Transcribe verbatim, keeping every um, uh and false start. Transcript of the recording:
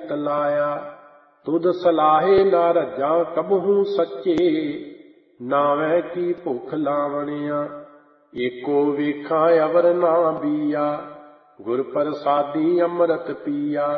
ਨਿਤ ਲਾਇਆ। ਤੁਧ ਸਲਾਹੇ ਨਾ ਰੱਜਾਂ ਕਬਹੂ ਸੱਚੇ, ਨਾਵੇਂ ਕੀ ਭੁੱਖ ਲਾਵਣਿਆ। ਏਕੋ ਵੇਖਾਂ ਅਵਰ ਨਾ ਬੀਆ, ਗੁਰ ਪ੍ਰਸਾਦੀ ਅੰਮ੍ਰਿਤ ਪੀਆ।